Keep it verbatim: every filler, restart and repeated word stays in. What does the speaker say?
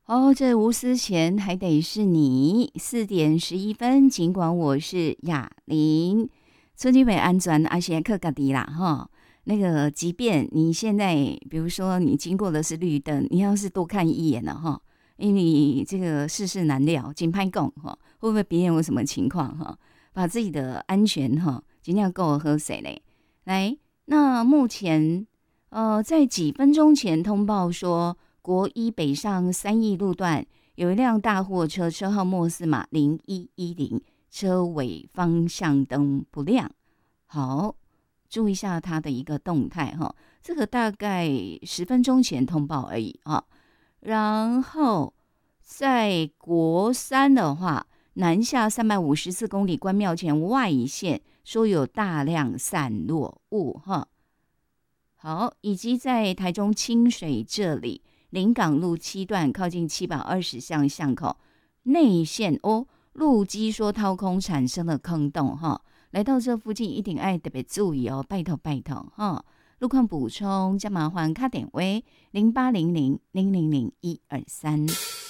哦，这无私钱还得是你。四点十一分，尽管我是哑铃，村基本安全，而且克嘎迪啦哈。那个，即便你现在，比如说你经过的是绿灯，你要是多看一眼了哈，因为这个世事难料，紧拍供哈，会不会别人有什么情况哈？把自己的安全哈，尽量够喝水嘞。来，那目前呃，在几分钟前通报说。国一北上三义路段有一辆大货车，车号末四码零一一零，车尾方向灯不亮。好，注意一下它的一个动态哈。这个大概十分钟前通报而已啊。然后在国三的话，南下三百五十四公里关庙前外线说有大量散落物哈。好，以及在台中清水这里。临港路七段靠近七百二十巷巷口内线哦，路基说掏空产生了坑洞哈，来到这附近一定要特别注意哦，拜托拜托哈。路况补充，加麻烦卡点位零八零零零零零一二三。